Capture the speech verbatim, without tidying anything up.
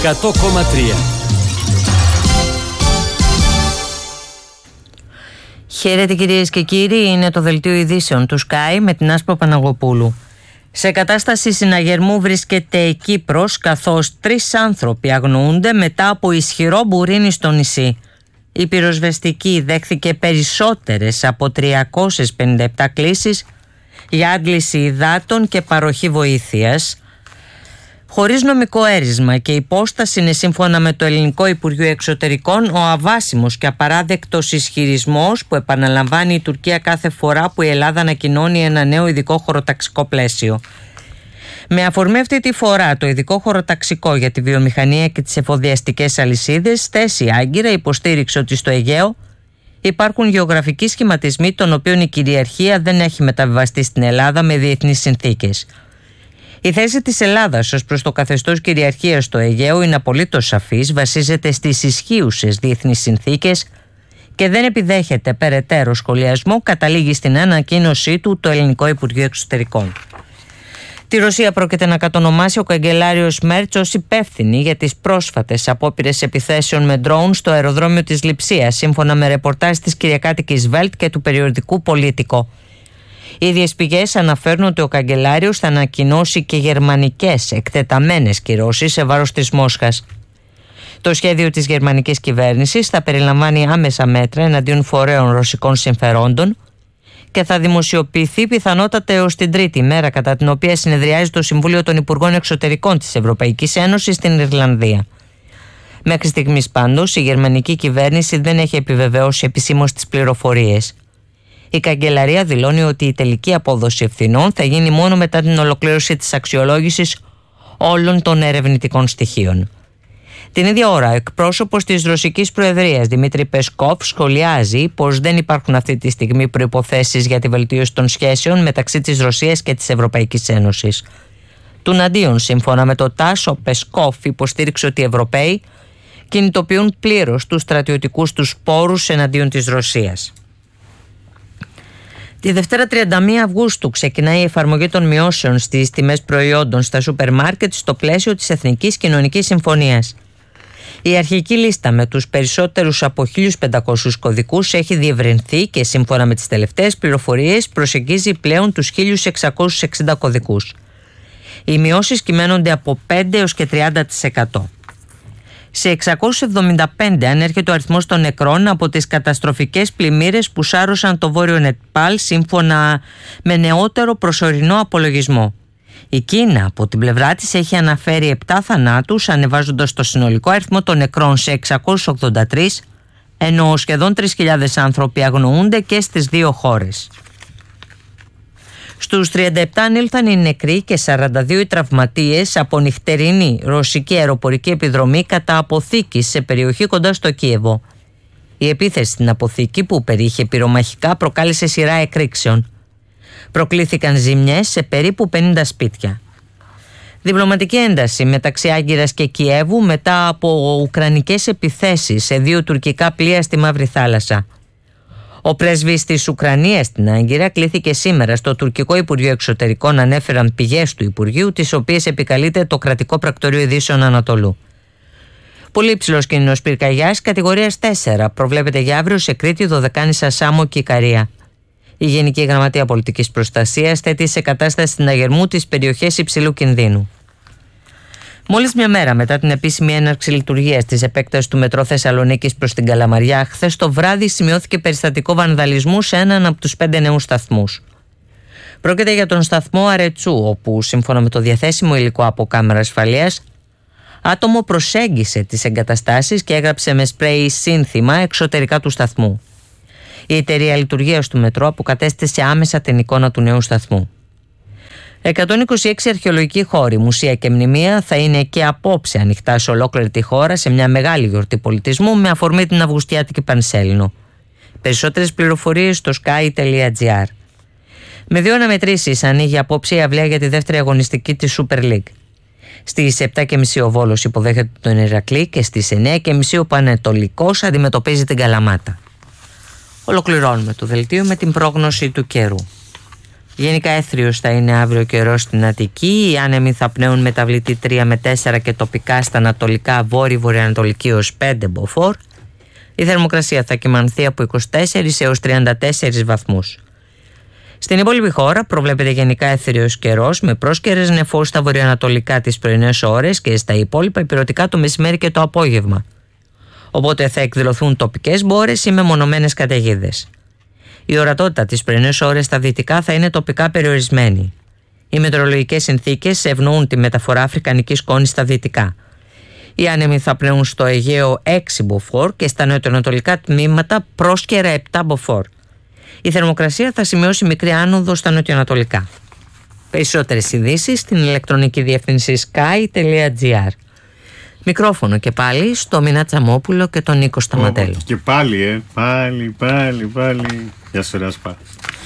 εκατό κόμμα τρία. Χαίρετε κυρίες και κύριοι, είναι το δελτίο ειδήσεων του Sky με την Άσπρο Παναγοπούλου. Σε κατάσταση συναγερμού βρίσκεται η Κύπρος, καθώς τρεις άνθρωποι αγνοούνται μετά από ισχυρό μπουρίνι στο νησί. Η πυροσβεστική δέχθηκε περισσότερες από τριακόσιες πενήντα επτά κλήσεις για άντληση υδάτων και παροχή βοήθειας. Χωρίς νομικό έρισμα και υπόσταση είναι, σύμφωνα με το Ελληνικό Υπουργείο Εξωτερικών, ο αβάσιμος και απαράδεκτος ισχυρισμός που επαναλαμβάνει η Τουρκία κάθε φορά που η Ελλάδα ανακοινώνει ένα νέο ειδικό χωροταξικό πλαίσιο. Με αφορμή αυτή τη φορά το ειδικό χωροταξικό για τη βιομηχανία και τις εφοδιαστικές αλυσίδες, θέση άγκυρα υποστήριξε ότι στο Αιγαίο υπάρχουν γεωγραφικοί σχηματισμοί των οποίων η κυριαρχία δεν έχει μεταβιβαστεί στην Ελλάδα με διεθνείς συνθήκες. Η θέση της Ελλάδας ως προς το καθεστώς κυριαρχίας στο Αιγαίο είναι απολύτως σαφής, βασίζεται στις ισχύουσες διεθνείς συνθήκες και δεν επιδέχεται περαιτέρω σχολιασμό, καταλήγει στην ανακοίνωσή του το Ελληνικό Υπουργείο Εξωτερικών. Τη Ρωσία πρόκειται να κατονομάσει ο καγκελάριος Μέρτς ως υπεύθυνη για τις πρόσφατες απόπειρες επιθέσεων με ντρόουν στο αεροδρόμιο της Λειψίας, σύμφωνα με ρεπορτάζ της κυριακάτικης Βέλτ και του περιοδικού Πολίτικο. Οι ίδιες πηγές αναφέρουν ότι ο καγκελάριος θα ανακοινώσει και γερμανικές εκτεταμένες κυρώσεις σε βάρος της Μόσχας. Το σχέδιο της γερμανικής κυβέρνησης θα περιλαμβάνει άμεσα μέτρα εναντίον φορέων ρωσικών συμφερόντων και θα δημοσιοποιηθεί πιθανότατα έως την τρίτη μέρα κατά την οποία συνεδριάζει το Συμβούλιο των Υπουργών Εξωτερικών της Ευρωπαϊκής Ένωσης στην Ιρλανδία. Μέχρι στιγμής πάντως η γερμανική κυβέρνηση δεν έχει επιβεβαιώσει επισήμως τις πληροφορίες. Η καγκελαρία δηλώνει ότι η τελική απόδοση ευθυνών θα γίνει μόνο μετά την ολοκλήρωση της αξιολόγησης όλων των ερευνητικών στοιχείων. Την ίδια ώρα, ο εκπρόσωπος της Ρωσικής Προεδρίας Δημήτρη Πεσκόφ σχολιάζει πως δεν υπάρχουν αυτή τη στιγμή προϋποθέσεις για τη βελτίωση των σχέσεων μεταξύ της Ρωσίας και της Ευρωπαϊκής Ένωσης. Τουναντίον, σύμφωνα με το ΤΑΣ, ο Πεσκόφ υποστήριξε ότι οι Ευρωπαίοι κινητοποιούν πλήρως τους στρατιωτικούς τους πόρους εναντίον της Ρωσίας. Τη Δευτέρα τριάντα μία Αυγούστου ξεκινάει η εφαρμογή των μειώσεων στις τιμές προϊόντων στα σούπερ μάρκετ στο πλαίσιο της Εθνικής Κοινωνικής Συμφωνίας. Η αρχική λίστα με τους περισσότερους από χίλιους πεντακόσιους κωδικούς έχει διευρυνθεί και σύμφωνα με τις τελευταίες πληροφορίες προσεγγίζει πλέον τους χίλιους εξακόσιους εξήντα κωδικούς. Οι μειώσεις κυμαίνονται από πέντε έως και τριάντα τοις εκατό. Σε εξακόσιους εβδομήντα πέντε ανέρχεται ο αριθμός των νεκρών από τις καταστροφικές πλημμύρες που σάρωσαν το βόρειο Νεπάλ, σύμφωνα με νεότερο προσωρινό απολογισμό. Η Κίνα από την πλευρά της έχει αναφέρει επτά θανάτους, ανεβάζοντας το συνολικό αριθμό των νεκρών σε εξακόσιους ογδόντα τρεις, ενώ σχεδόν τρεις χιλιάδες άνθρωποι αγνοούνται και στις δύο χώρες. Στους τριάντα επτά ανήλθαν οι νεκροί και σαράντα δύο οι τραυματίες από νυχτερινή ρωσική αεροπορική επιδρομή κατά αποθήκη σε περιοχή κοντά στο Κίεβο. Η επίθεση στην αποθήκη, που περιείχε πυρομαχικά, προκάλεσε σειρά εκρήξεων. Προκλήθηκαν ζημιές σε περίπου πενήντα σπίτια. Διπλωματική ένταση μεταξύ Άγκυρας και Κιέβου μετά από ουκρανικές επιθέσεις σε δύο τουρκικά πλοία στη Μαύρη Θάλασσα. Ο πρέσβης της Ουκρανίας στην Άγκυρα κλήθηκε σήμερα στο τουρκικό Υπουργείο Εξωτερικών, ανέφεραν πηγές του Υπουργείου, τις οποίες επικαλείται το κρατικό πρακτορείο ειδήσεων Ανατολού. Πολύ υψηλός κίνδυνος πυρκαγιάς κατηγορίας τέσσερα προβλέπεται για αύριο σε Κρήτη, Δωδεκάνησα, Σάμο και Ικαρία. Η Γενική Γραμματεία Πολιτικής Προστασίας θέτει σε κατάσταση συναγερμού τις περιοχές υψηλού κινδύνου. Μόλις μια μέρα μετά την επίσημη έναρξη λειτουργίας της επέκτασης του μετρό Θεσσαλονίκης προς την Καλαμαριά, χθες το βράδυ σημειώθηκε περιστατικό βανδαλισμού σε έναν από τους πέντε νέους σταθμούς. Πρόκειται για τον σταθμό Αρετσού, όπου σύμφωνα με το διαθέσιμο υλικό από κάμερα ασφαλείας, άτομο προσέγγισε τις εγκαταστάσεις και έγραψε με σπρέι σύνθημα εξωτερικά του σταθμού. Η εταιρεία λειτουργίας του μετρό αποκατέστησε άμεσα την εικόνα του νέου σταθμού. εκατόν είκοσι έξι αρχαιολογικοί χώροι, μουσεία και μνημεία θα είναι και απόψε ανοιχτά σε ολόκληρη τη χώρα σε μια μεγάλη γιορτή πολιτισμού με αφορμή την Αυγουστιάτικη Πανσέλινο. Περισσότερες πληροφορίες στο sky τελεία gr. Με δύο αναμετρήσεις ανοίγει απόψε η αυλαία για τη δεύτερη αγωνιστική της Super League. Στις επτά και μισή ο Βόλος υποδέχεται τον Ηρακλή και στις εννιά και μισή ο Πανετολικός αντιμετωπίζει την Καλαμάτα. Ολοκληρώνουμε το δελτίο με την πρόγνωση του καιρού. Γενικά έθριος θα είναι αύριο καιρός στην Αττική. Οι άνεμοι θα πνέουν μεταβλητή τρία με τέσσερα και τοπικά στα ανατολικά, βόρειο-βορειοανατολική ως πέντε μποφόρ. Η θερμοκρασία θα κυμανθεί από είκοσι τέσσερις έως τριάντα τέσσερις βαθμούς. Στην υπόλοιπη χώρα προβλέπεται γενικά έθριος καιρός με πρόσκαιρες νεφώσεις στα βορειοανατολικά τις πρωινές ώρες και στα υπόλοιπα υπηρετικά το μεσημέρι και το απόγευμα. Οπότε θα εκδηλωθούν τοπικές μπόρες ή μεμονωμένες καταιγίδες. Η ορατότητα τις πρωινές ώρες στα δυτικά θα είναι τοπικά περιορισμένη. Οι μετεωρολογικές συνθήκες ευνοούν τη μεταφορά αφρικανικής σκόνης στα δυτικά. Οι άνεμοι θα πνέουν στο Αιγαίο έξι μποφόρ και στα νοτιοανατολικά τμήματα πρόσκαιρα επτά μποφόρ. Η θερμοκρασία θα σημειώσει μικρή άνοδο στα νοτιοανατολικά. Περισσότερες ειδήσεις στην ηλεκτρονική διεύθυνση sky τελεία gr. Μικρόφωνο και πάλι στο Μινά Τσαμόπουλο και τον Νίκο Σταματέλο. Και πάλι, ε, πάλι, πάλι, πάλι. Γεια σου Ράσπα.